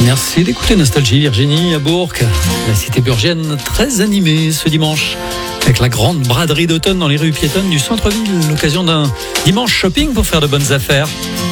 Merci d'écouter Nostalgie Virginie à Bourg. La cité burgienne très animée ce dimanche, avec la grande braderie d'automne dans les rues piétonnes du centre-ville. L'occasion d'un dimanche shopping pour faire de bonnes affaires.